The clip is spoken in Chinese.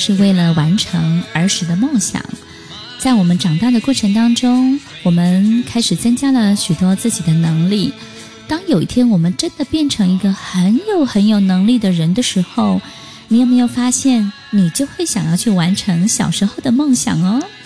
是为了完成儿时的梦想。在我们长大的过程当中，我们开始增加了许多自己的能力。当有一天我们真的变成一个很有能力的人的时候，你有没有发现，你就会想要去完成小时候的梦想哦？